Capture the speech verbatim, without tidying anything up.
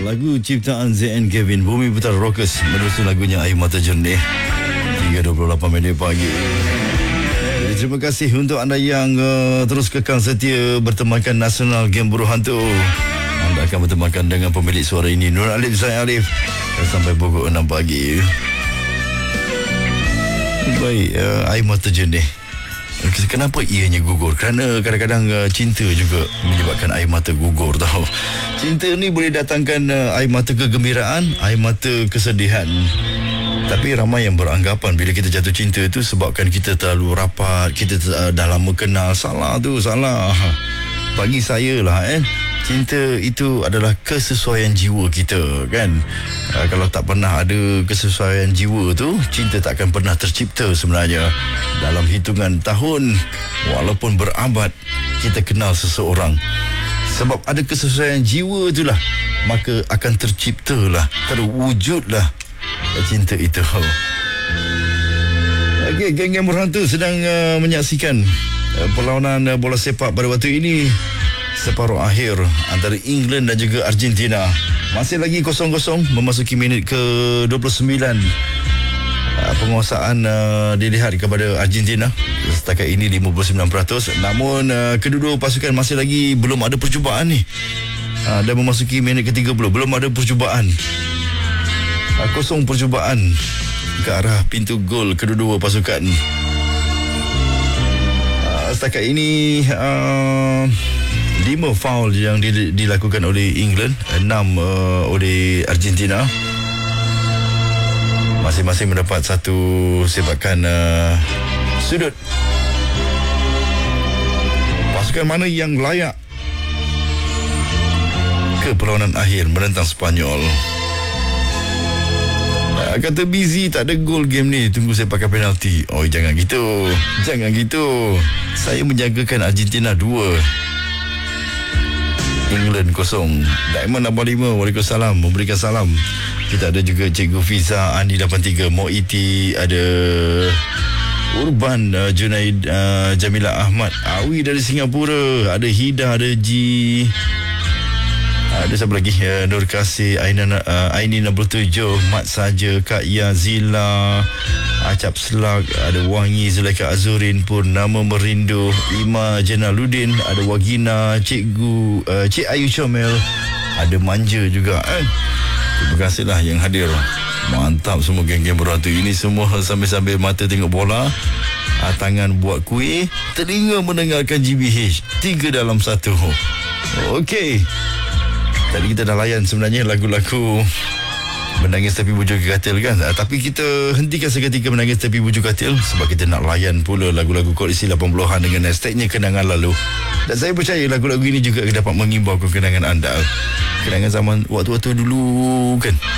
lagu ciptaan Z N Kevin, Bumi Putar Rockers menerusi lagunya Air Mata Jernih. tiga dua puluh lapan minit pagi. Jadi, terima kasih untuk anda yang uh, terus kekal setia bertemankan Nasional Game Buruh Hantu. Anda akan bertemankan dengan pemilik suara ini, Nur Alif Zain Alif, sampai pukul enam pagi. Baik, uh, Air Mata Jernih. Kenapa ianya gugur? Kerana kadang-kadang uh, cinta juga menyebabkan air mata gugur, tahu. Cinta ni boleh datangkan uh, air mata kegembiraan, air mata kesedihan. Tapi ramai yang beranggapan bila kita jatuh cinta itu sebabkan kita terlalu rapat, kita uh, dah lama kenal. Salah tu, salah. Bagi saya lah eh, cinta itu adalah kesesuaian jiwa kita, kan. Uh, kalau tak pernah ada kesesuaian jiwa tu, cinta tak akan pernah tercipta sebenarnya. Dalam hitungan tahun, walaupun berabad, kita kenal seseorang. Sebab ada kesesuaian jiwa itulah, maka akan terciptalah, terwujudlah cinta itu. Okey, geng-geng berhantu sedang uh, menyaksikan uh, perlawanan uh, bola sepak pada waktu ini. Separuh akhir antara England dan juga Argentina. Masih lagi kosong kosong memasuki minit ke dua puluh sembilan. Uh, penguasaan uh, dilihat kepada Argentina setakat ini lima puluh sembilan peratus. Namun uh, kedua-dua pasukan masih lagi belum ada percubaan ni. Uh, dan memasuki minit ke tiga puluh belum ada percubaan. Uh, kosong percubaan ke arah pintu gol kedua-dua pasukan. Uh, setakat ini uh, lima faul yang dilakukan oleh England, enam uh, oleh Argentina. Masing-masing mendapat satu sepakan uh, sudut. Pasukan mana yang layak ke perlawanan akhir menentang Sepanyol? Uh, kata busy, tak ada gol game ni, tunggu sepakan penalti. Oh, jangan gitu, jangan gitu. Saya menjagakan Argentina dua, England kosong. Diamond lapan lima, Waalaikumsalam, memberikan salam. Kita ada juga Cikgu Fiza, Ani lapan tiga, Moiti, ada Urban, uh, Junaid, uh, Jamila Ahmad, Awi dari Singapura, ada Hida, ada G, ada siapa lagi, uh, Nur Kasih, Aina, uh, Aini enam puluh tujuh, Mat Saja, Kak Yazila, Acap Selak, ada Wangi, Zulaika Azurin, Purnama Merindu, Ima Jenaludin, ada Wagina, Cikgu, uh, Cik Ayu Comel, ada Manja juga. Eh. Terima kasihlah yang hadir. Mantap semua geng-geng berhantu ini. Semua sambil-sambil mata tengok bola, tangan buat kuih, telinga mendengarkan G B H. Tiga dalam satu. Okey. Tadi kita dah layan sebenarnya lagu-lagu Menangis Tepi Bujur Katil, kan. Tapi kita hentikan seketika Menangis Tepi Bujur Katil sebab kita nak layan pula lagu-lagu koleksi lapan puluhan dengan hashtagnya kenangan lalu. Dan saya percaya lagu-lagu ini juga dapat mengimbaukan kenangan anda, kenangan zaman waktu-waktu dulu, kan.